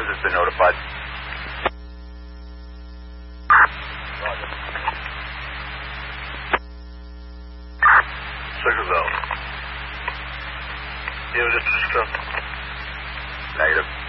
has been notified. Circle zone. Yeah, just a Negative.